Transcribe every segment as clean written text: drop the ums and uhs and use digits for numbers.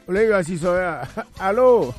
Olha si soya. Allô?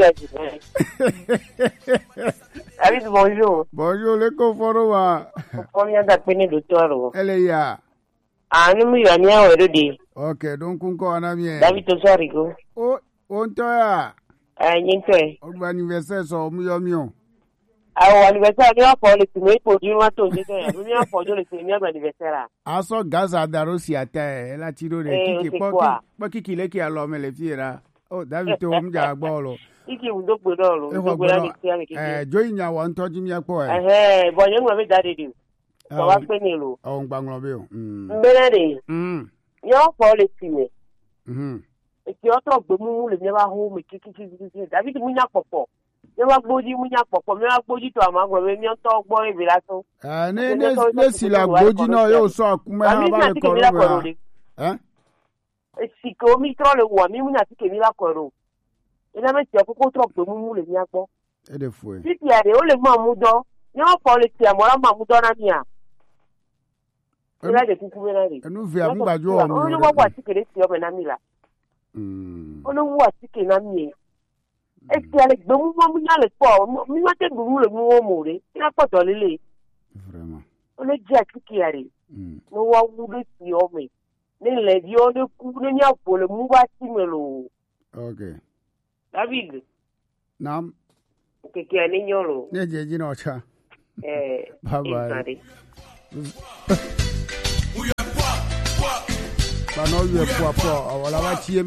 David, bonjour. Bonjour, le conforoma. Combien d'appeler docteur? Elle est là. Ah, nous m'y a mis à Erodi. Ok, donc on connaît un ami. David, tu sais, Rico. Oh, on t'a. Ah, n'importe. Au anniversaire, so mieux. Ah, anniversaire, nous avons pour le premier produit, nous avons dit que nous avons pour le premier anniversaire. Ah, so Gaza Darosi à terre. Elle a tiré les kiki. Pas qui est qui a l'homme les filles là. Oh, David, tu vas me dire bolo. Iki vous dope dolo. Join ya one touch me a boy. Bon, you have daddy do. So what penelo? Oh, Bangladesh. Benade. You for le premier. If you talk the moon, never home, kiki. David Munya Popo. Never body Munya Popo, never body to a man when you talk boy Vilato. Let's see, like Boji no, you saw Kuma about the corona. Eh? Si come troll one, you not take a coro. Il a mis un peu trop de mou le bien quoi. Et des fois. Si tu as des ole mamudo, non pour le tia moi mamudo na mia. Il a des coucou là. Nous verrons pas jouer. On ne voit pas si que les tia na mila. On ne voit si que na mia. Est-ce qu'il y a les deux mouvements le sport, mi va te le mou mourir. Il a pas de lele. Vraiment. On est déjà qui arrive. Nous voit où le tia mais. Ne le dio de coup ne nia pour le mou va simelo. OK. David. Nam. Que a niño lo. Ne je no cha. Bye bye. Ba no ye po wala ba tie